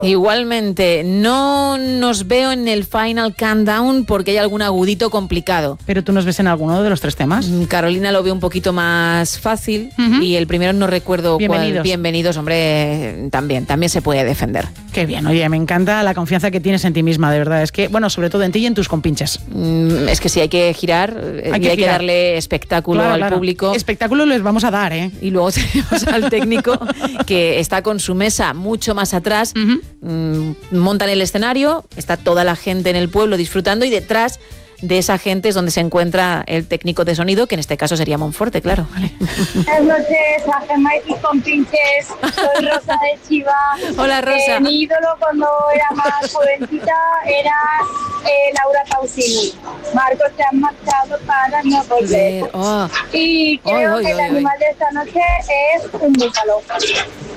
Igualmente, no nos veo en el Final Countdown porque hay algún agudito complicado. ¿Pero tú nos ves en alguno de los 3 temas? Carolina lo veo un poquito más fácil y el primero no recuerdo cuál. Bienvenidos, hombre, también se puede defender. Qué bien, oye, me encanta la confianza que tienes en ti misma, de verdad. Es que, bueno, sobre todo en ti y en tus compinches. Es que si hay que girar, hay que darle espectáculo al público. Espectáculo les vamos a dar, ¿eh? Y luego tenemos al técnico que está con su mesa mucho más atrás. Montan el escenario, está toda la gente en el pueblo disfrutando y detrás de esa gente es donde se encuentra el técnico de sonido, que en este caso sería Monforte, claro. Vale. Buenas noches, a Gemma y tus compinches. Soy Rosa de Chiva. Hola, Rosa. Mi ídolo cuando era más jovencita era Laura Pausini. Marcos, te han marchado para no volver. Y creo que el animal de esta noche es un búfalo.